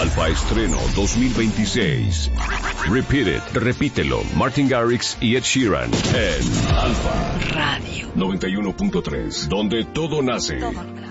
Alfa Estreno 2026. Repeat It, repítelo. Martin Garrix y Ed Sheeran en Alfa Radio 91.3, donde todo nace.